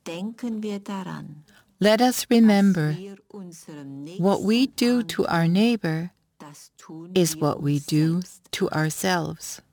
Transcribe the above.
denken wir daran, Let us remember wir unserem what we Nächsten do to our neighbor das tun is wir what we uns do selbst to an. ourselves.